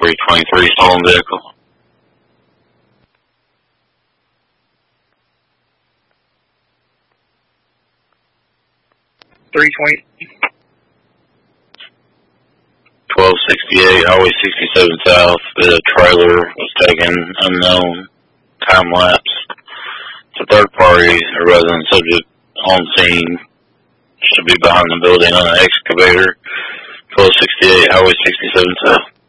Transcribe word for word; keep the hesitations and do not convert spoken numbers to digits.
three twenty-three, stolen vehicle. three twenty. twelve sixty-eight, Highway sixty-seven South. The trailer was taken unknown. Time lapse. The third party, a resident subject on scene, should be behind the building on an excavator. twelve sixty-eight, Highway sixty-seven South.